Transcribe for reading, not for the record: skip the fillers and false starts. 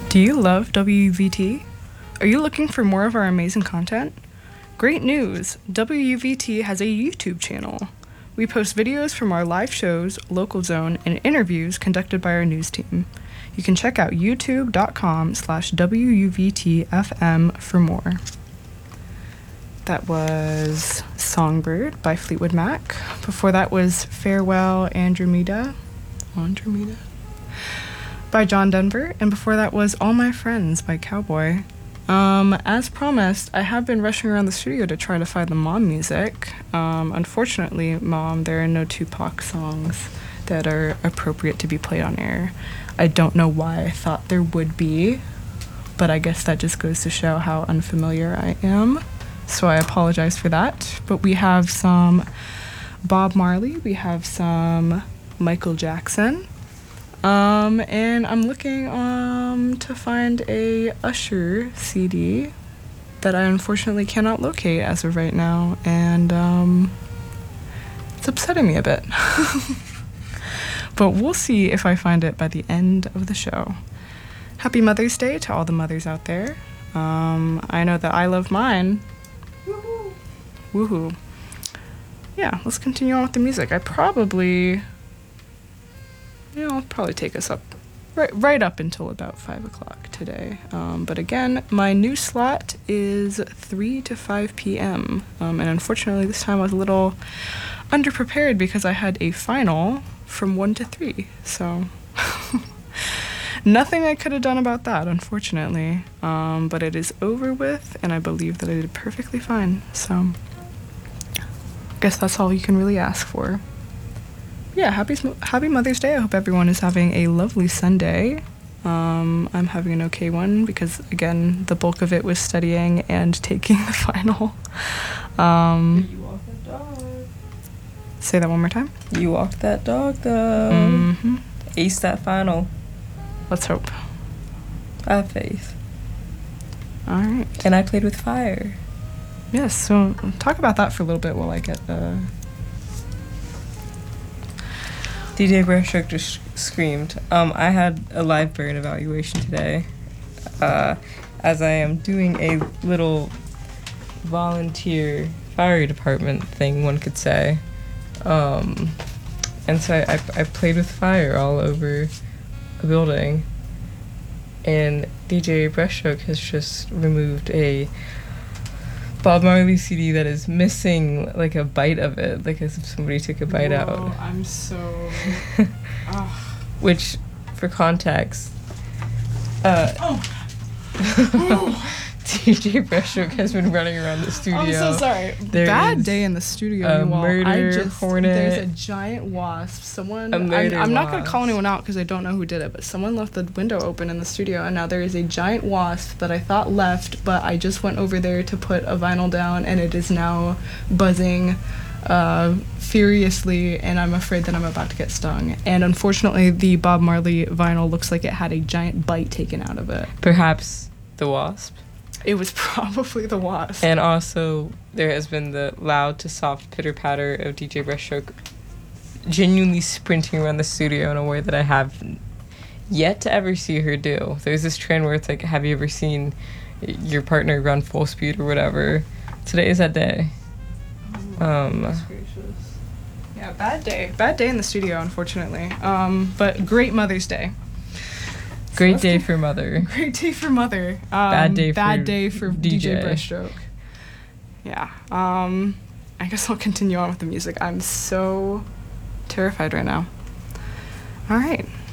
Do you love WUVT? Are you looking for more of our amazing content? Great news! WUVT has a YouTube channel. We post videos from our live shows, local zone, and interviews conducted by our news team. You can check out youtube.com/WUVTFM for more. That was Songbird by Fleetwood Mac. Before that was Farewell Andromeda by John Denver. And before that was All My Friends by Cowboy. As promised, I have been rushing around the studio to try to find the Mom music. Unfortunately, Mom, there are no Tupac songs that are appropriate to be played on air. I don't know why I thought there would be, but I guess that just goes to show how unfamiliar I am. So I apologize for that. But we have some Bob Marley, we have some Michael Jackson, and I'm looking to find a Usher CD that I unfortunately cannot locate as of right now, and it's upsetting me a bit. But we'll see if I find it by the end of the show. Happy Mother's Day to all the mothers out there. I know that I love mine. Woohoo! Woohoo. Yeah, let's continue on with the music. I'll probably take us up right up until about 5 o'clock today. But again, my new slot is 3 to 5 p.m. And unfortunately, this time I was a little underprepared because I had a final from 1 to 3. So nothing I could have done about that, unfortunately. But it is over with, and I believe that I did perfectly fine. So I guess that's all you can really ask for. Yeah, happy Mother's Day. I hope everyone is having a lovely Sunday. I'm having an okay one because, again, the bulk of it was studying and taking the final. You walked that dog. Say that one more time. You walked that dog, though. Mm-hmm. Ace that final. Let's hope. I have faith. All right. And I played with fire. Yes, so talk about that for a little bit while I get the... DJ Breaststroke just screamed. I had a live burn evaluation today, as I am doing a little volunteer fire department thing, one could say. And so I played with fire all over a building, and DJ Breaststroke has just removed a Bob Marley CD that is missing like a bite of it, like as if somebody took a bite out. I'm so... Which, for context, DJ Breaststroke has been running around the studio. I'm so sorry. Bad day in the studio, you all. Hornet. There's a giant wasp. I'm not going to call anyone out because I don't know who did it, but someone left the window open in the studio, and now there is a giant wasp that I thought left, but I just went over there to put a vinyl down, and it is now buzzing furiously, and I'm afraid that I'm about to get stung. And unfortunately, the Bob Marley vinyl looks like it had a giant bite taken out of it. Perhaps the wasp. It was probably the wasp. And also, there has been the loud to soft pitter-patter of DJ Breaststroke genuinely sprinting around the studio in a way that I have yet to ever see her do. There's this trend where it's like, have you ever seen your partner run full speed or whatever? Today is that day. Goodness gracious. Yeah, bad day. Bad day in the studio, unfortunately. But great Mother's Day. Great day for mother. Great day for mother. Bad day for DJ Breaststroke. Yeah. I guess I'll continue on with the music. I'm so terrified right now. All right.